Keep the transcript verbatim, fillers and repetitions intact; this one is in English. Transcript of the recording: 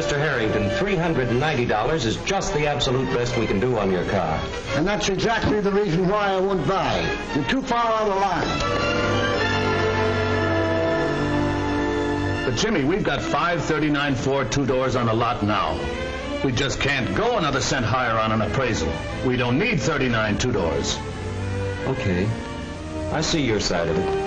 Mister Harrington, three hundred ninety dollars is just the absolute best we can do on your car. And that's exactly the reason why I won't buy. You're too far out of line. But, Jimmy, we've got five thirty-nine Ford two-doors on the lot now. We just can't go another cent higher on an appraisal. We don't need thirty-nine two-doors. Okay. I see your side of it.